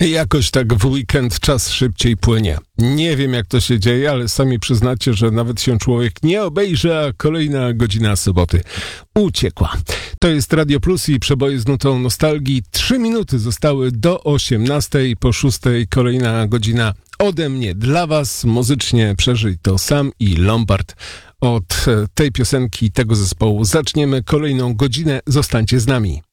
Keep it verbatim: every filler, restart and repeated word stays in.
Jakoś tak w weekend czas szybciej płynie. Nie wiem, jak to się dzieje, ale sami przyznacie, że nawet się człowiek nie obejrzy, a kolejna godzina soboty uciekła. To jest Radio Plus i przeboje z nutą nostalgii. Trzy minuty zostały do osiemnastej, po szóstej kolejna godzina ode mnie dla was. Muzycznie przeżyj to Sam i Lombard. Od tej piosenki, tego zespołu zaczniemy kolejną godzinę. Zostańcie z nami.